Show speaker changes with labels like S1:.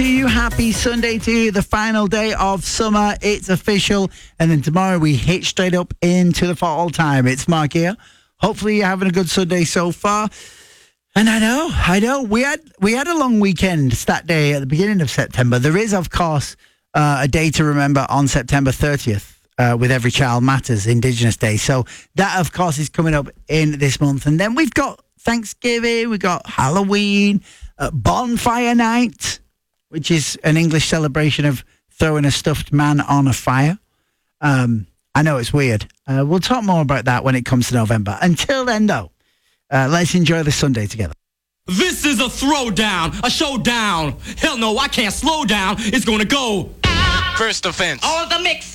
S1: Happy Sunday to you, the final day of summer. It's official. And then tomorrow we hit straight up into the fall time. It's Mark here. Hopefully you're having a good Sunday so far. And I know. We had a long weekend that day at the beginning of September. There is, of course, a day to remember on September 30th with Every Child Matters, Indigenous Day. So that, of course, is coming up in this month. And then we've got Thanksgiving, we've got Halloween, Bonfire Night, which is an English celebration of throwing a stuffed man on a fire. I know it's weird. We'll talk more about that when it comes to November. Until then, though, let's enjoy the Sunday together.
S2: This is a throwdown, a showdown. Hell no, I can't slow down. It's gonna go.
S3: First offense.
S2: All of the mix.